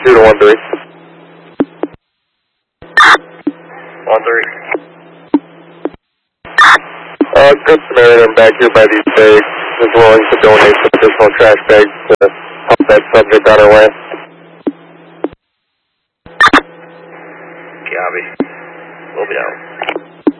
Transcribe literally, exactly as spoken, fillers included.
two to one three. One three. Uh, Good Samaritan back here by these bags is willing to donate some additional trash bags to help that subject on her way. Copy. We'll be out.